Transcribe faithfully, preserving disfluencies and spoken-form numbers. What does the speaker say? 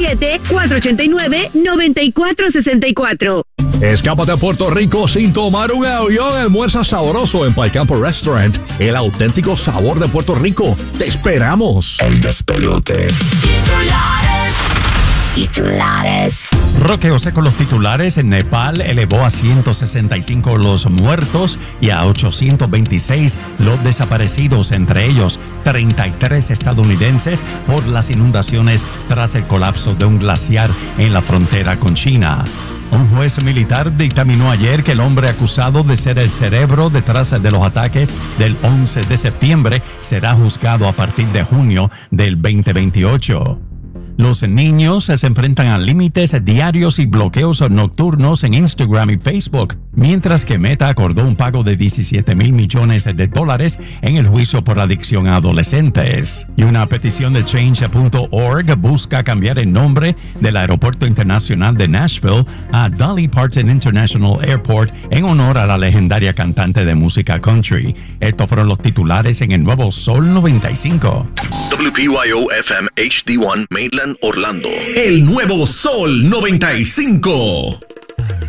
siete, cuatro ocho nueve, nueve cuatro seis cuatro. Escápate a Puerto Rico sin tomar un avión. Almuerza sabroso en Pai Campo Restaurant. El auténtico sabor de Puerto Rico. Te esperamos. El despelote. Titulares. Titulares. Roque José con los titulares. En Nepal elevó a ciento sesenta y cinco los muertos y a ochocientos veintiséis los desaparecidos, entre ellos treinta y tres estadounidenses por las inundaciones tras el colapso de un glaciar en la frontera con China. Un juez militar dictaminó ayer que el hombre acusado de ser el cerebro detrás de los ataques del once de septiembre será juzgado a partir de junio del veinte veintiocho. Los niños se enfrentan a límites diarios y bloqueos nocturnos en Instagram y Facebook, mientras que Meta acordó un pago de diecisiete mil millones de dólares en el juicio por adicción a adolescentes. Y una petición de change punto org busca cambiar el nombre del Aeropuerto Internacional de Nashville a Dolly Parton International Airport en honor a la legendaria cantante de música country. Estos fueron los titulares en el Nuevo Sol noventa y cinco. W P Y O F M H D uno Maitland, Orlando. El Nuevo Sol noventa y cinco.